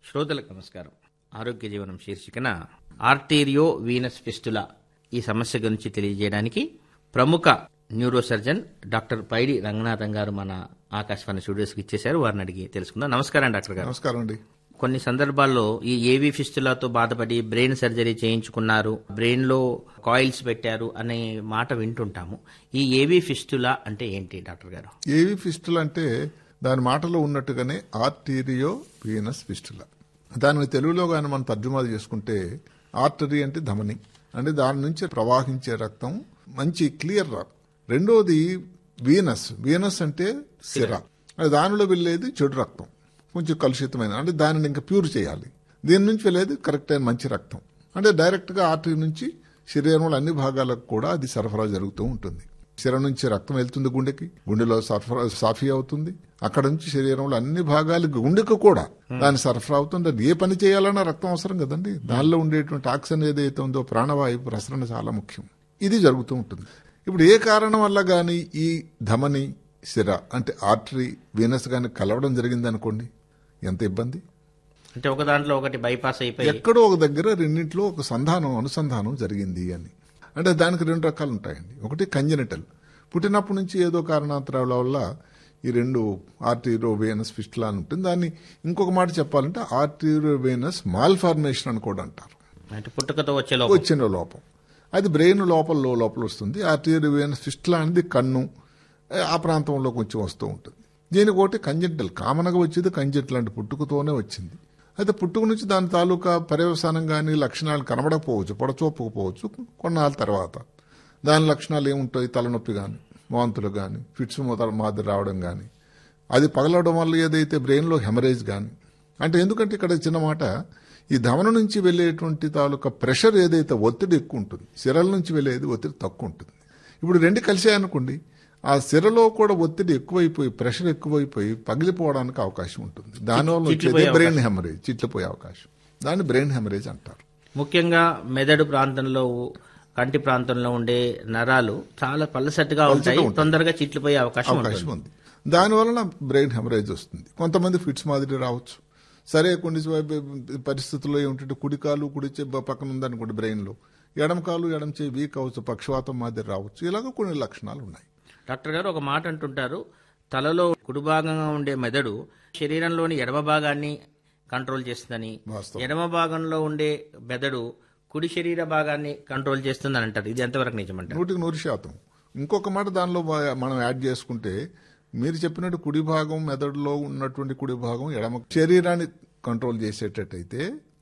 శ్రోతలకు నమస్కారం. ఆరోగ్య జీవనం శీర్షికన ఆర్టీరియో వీనస్ ఫిస్టులా ఈ సమస్య గురించి తెలియజేయడానికి ప్రముఖ న్యూరోసర్జన్ డాక్టర్ పైడి రంగనాథం గారు మన ఆకాశవాణి స్టూడియోస్కి ఇచ్చేశారు. వారిని అడిగి తెలుసుకుందాం. నమస్కారం డాక్టర్ గారు. నమస్కారం అండి. కొన్ని సందర్భాల్లో ఈ ఏవీ ఫిస్టులాతో బాధపడి బ్రెయిన్ సర్జరీ చేయించుకున్నారు, బ్రెయిన్ లో కాయిల్స్ పెట్టారు అనే మాట వింటుంటాము. ఈ ఏవీ ఫిస్టులా అంటే ఏంటి డాక్టర్ గారు? ఏవి ఫిస్టులా అంటే దాని మాటలో ఉన్నట్టుగానే ఆర్టీరియో వీనస్ ఫిస్టులా. దానిని తెలుగులో కానీ మనం తర్జుమా చేసుకుంటే ఆర్టరీ అంటే ధమని, అంటే దాని నుంచి ప్రవహించే రక్తం మంచి క్లియర్ రక్తం. రెండోది వీనస్, వీనస్ అంటే సిర, దానిలో వెళ్ళేది చెడు రక్తం, కొంచెం కలుషితమైన, అంటే దానిని ఇంకా ప్యూర్ చేయాలి. దీని నుంచి వెళ్ళేది కరెక్ట్ అయిన మంచి రక్తం, అంటే డైరెక్ట్ గా ఆర్టరీ నుంచి శరీరంలో అన్ని భాగాలకు కూడా అది సరఫరా జరుగుతూ ఉంటుంది. శిర నుంచి రక్తం వెళ్తుంది గుండెకి, గుండెలో సరఫరా సాఫీ అవుతుంది, అక్కడ నుంచి శరీరంలో అన్ని భాగాలకు గుండెకు కూడా దాని సరఫరా అవుతుంది. అది ఏ పని చేయాలన్నా రక్తం అవసరం కదండి. దానిలో ఉండేటువంటి ఆక్సిజన్ ఏదైతే ఉందో ప్రాణవాయు ప్రసరణ చాలా ముఖ్యం. ఇది జరుగుతూ ఉంటుంది. ఇప్పుడు ఏ కారణం వల్ల గాని ఈ ధమని, శిర అంటే ఆర్టరీ, వీనస్ గాని కలవడం జరిగింది అనుకోండి, ఎంత ఇబ్బంది. అంటే ఒక దాంట్లో ఒకటి బైపాస్ అయిపోయి ఎక్కడో ఒక దగ్గర రెండింటిలో ఒక అనుసంధానం జరిగింది అని. అంటే దానికి రెండు రకాలు ఉంటాయండి. ఒకటి కంజెనిటల్, పుట్టినప్పటి నుంచి ఏదో కారణాంతరాల వల్ల ఈ రెండు ఆర్టీరియో వీనస్ ఫిస్టులా అని ఉంటుంది. దాన్ని ఇంకొక మాట చెప్పాలంటే ఆర్టీరియో వీనస్ మాల్ఫార్మేషన్ అని కూడా అంటారు. అంటే పుట్టుకతో వచ్చిన లోపం. అది బ్రెయిన్ లోపల వస్తుంది. ఆర్టీరియో వీనస్ ఫిస్టులా అనేది కన్ను ఆ ప్రాంతంలో కొంచెం వస్తూ ఉంటుంది. దీనికి ఒకటి కంజెంటల్, కామన్గా వచ్చేది కంజెంటల్, అంటే పుట్టుకతోనే వచ్చింది. అయితే పుట్టుక నుంచి దాని తాలూకా పర్యవసానం కానీ లక్షణాలు కనబడకపోవచ్చు, పొడచూపకపోవచ్చు. కొన్నాళ్ళ తర్వాత దాని లక్షణాలు ఏముంటాయి? తలనొప్పి కానీ, వాంతులు కానీ, ఫిట్స్ మాదిరి రావడం కానీ, అది పగలవడం వల్ల ఏదైతే బ్రెయిన్లో హెమరేజ్ కానీ. అంటే ఎందుకంటే ఇక్కడ చిన్న మాట, ఈ ధమన నుంచి వెళ్ళేటువంటి తాలూకా ప్రెషర్ ఏదైతే ఒత్తిడి ఎక్కువ ఉంటుంది, సిరల నుంచి వెళ్ళేది ఒత్తిడి తక్కువ ఉంటుంది. ఇప్పుడు రెండు కలిసాయనుకోండి, ఆ సిరలో కూడా ఒత్తిడి ఎక్కువైపోయి ప్రెషర్ ఎక్కువైపోయి పగిలిపోవడానికి అవకాశం ఉంటుంది. దానివల్ల వచ్చేది బ్రెయిన్ హెమరేజ్, చిట్లిపోయే అవకాశం. దాన్ని బ్రెయిన్ హెమరేజ్ అంటారు. ముఖ్యంగా మెదడు ప్రాంతంలో, కంటి ప్రాంతంలో ఉండే నరాలు చాలా పలసట్టుగా ఉంటాయి, తొందరగా చిట్లిపోయే అవకాశం ఉంది. దానివలన బ్రెయిన్ హెమరేజ్ వస్తుంది. కొంతమంది ఫిట్స్ మాదిరి రావచ్చు. సరే, కొన్ని పరిస్థితుల్లో ఏమిటంటే కుడికాలు కుడి పక్కన ఉందనుకోండి బ్రెయిన్ లో, ఎడమ కాలు ఎడమ చేయి వీక్ అవచ్చు, పక్షవాతం మాదిరి రావచ్చు. ఇలాగ కొన్ని లక్షణాలు ఉన్నాయి. డాక్టర్ గారు ఒక మాట అంటుంటారు, తలలో కుడి భాగంగా ఉండే మెదడు శరీరంలోని ఎడమ భాగాన్ని కంట్రోల్ చేస్తుందని, ఎడమ భాగంలో ఉండే మెదడు కుడి శరీర భాగాన్ని కంట్రోల్ చేస్తుందని అంటారు. ఇది ఎంతవరకు నిజమంటారు? 100%. ఇంకొక మాట దానిలో మనం యాడ్ చేసుకుంటే, మీరు చెప్పినట్టు కుడి భాగం మెదడులో ఉన్నటువంటి కుడి భాగం ఎడమ శరీరాన్ని కంట్రోల్ చేసేటట్టయితే,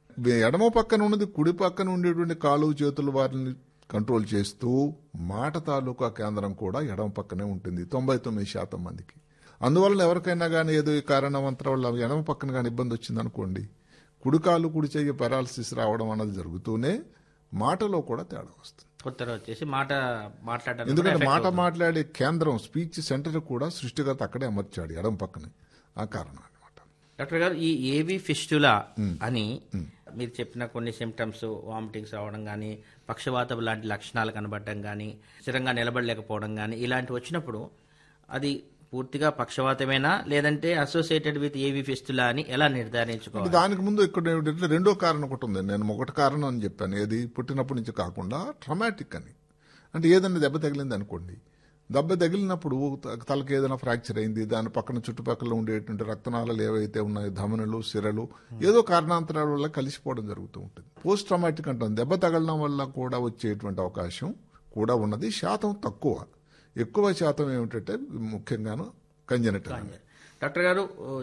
ఎడమ పక్కన ఉన్నది కుడి పక్కన ఉండేటువంటి కాలు చేతులు వారిని కంట్రోల్ చేస్తూ మాట తాలూకా కేంద్రం కూడా ఎడమ పక్కనే ఉంటుంది 99% మందికి. అందువలన ఎవరికైనా కానీ ఏదో ఈ కారణమంతరం వల్ల ఎడమ పక్కన కానీ ఇబ్బంది వచ్చిందనుకోండి, కుడికాలు కుడి చెయ్యి పెరాలసిస్ రావడం అన్నది జరుగుతూనే మాటలో కూడా తేడా వస్తుంది. ఎందుకంటే మాట్లాడే కేంద్రం, స్పీచ్ సెంటర్ కూడా సృష్టిగత అక్కడే అమర్చాడు, ఎడమ పక్కనే. ఆ కారణం అనమాట. డాక్టర్ గారు, ఈ ఏవీ ఫిస్టులా అని మీరు చెప్పిన కొన్ని సిమ్టమ్స్, వామిటింగ్స్ రావడం కానీ, పక్షవాతం లాంటి లక్షణాలు కనబడడం కానీ, స్థిరంగా నిలబడలేకపోవడం కానీ, ఇలాంటివి వచ్చినప్పుడు అది పూర్తిగా పక్షవాతమేనా, లేదంటే అసోసియేటెడ్ విత్ ఏవీ ఫిస్టులా అని ఎలా నిర్ధారించుకోవాలి? దానికి ముందు ఇక్కడ ఏమిటంటే రెండో కారణం ఒకటి ఉంది. నేను ఒకటి కారణం అని చెప్పాను, ఏది పుట్టినప్పటి నుంచి కాకుండా ట్రామాటిక్ అని. అంటే ఏదైనా దెబ్బ తగిలింది అనుకోండి, దెబ్బ తగిలినప్పుడు తలకి ఏదైనా ఫ్రాక్చర్ అయింది, దాని పక్కన చుట్టుపక్కల ఉండేటువంటి రక్తనాళాలు ఏవైతే ఉన్నాయో, ధమనులు, సిరలు ఏదో కారణాంతరాల వల్ల కలిసిపోవడం జరుగుతూ ఉంటుంది. పోస్ట్ ట్రామాటిక్ అంటాం. దెబ్బ తగలడం వల్ల కూడా వచ్చేటువంటి అవకాశం కూడా ఉన్నది. శాతం తక్కువ. ఎక్కువ శాతం ఏమిటంటే ముఖ్యంగాను కంజెనిటల్. డాక్టర్ గారు,